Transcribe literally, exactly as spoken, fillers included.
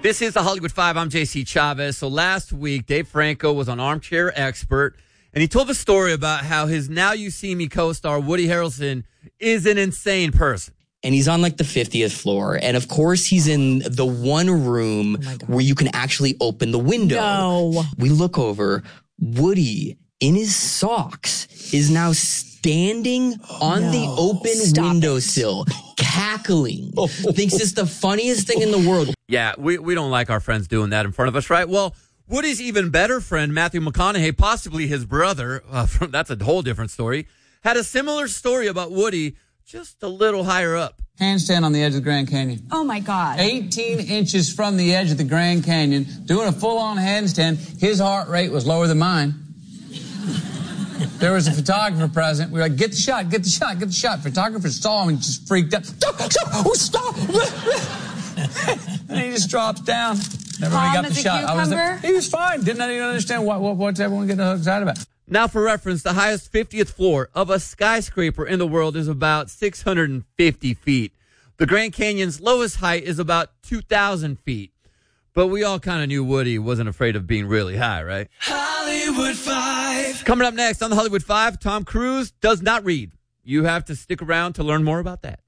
This is the Hollywood Five. I'm J C Chavez. So last week, Dave Franco was on Armchair Expert, and he told a story about how his Now You See Me co-star Woody Harrelson is an insane person. And he's on like the fiftieth floor. And of course, he's in the one room oh where you can actually open the window. No. We look over. Woody, in his socks, is now standing on no. the open Stop windowsill, it. cackling. Oh. Thinks it's the funniest thing in the world. Yeah, we, we don't like our friends doing that in front of us, right? Well, Woody's even better friend, Matthew McConaughey, possibly his brother, uh, from, that's a whole different story, had a similar story about Woody just a little higher up. Handstand on the edge of the Grand Canyon. Oh, my God. eighteen inches from the edge of the Grand Canyon, doing a full-on handstand. His heart rate was lower than mine. There was a photographer present. We were like, get the shot, get the shot, get the shot. Photographer saw him and just freaked out. Stop, stop, oh, stop. And he just drops down. Everybody got the shot. I was there. He was fine. Didn't even understand what, what, what's everyone getting excited about. Now, for reference, the highest fiftieth floor of a skyscraper in the world is about six hundred fifty feet. The Grand Canyon's lowest height is about two thousand feet. But we all kind of knew Woody wasn't afraid of being really high, right? Hollywood Five. Coming up next on the Hollywood Five, Tom Cruise does not read. You have to stick around to learn more about that.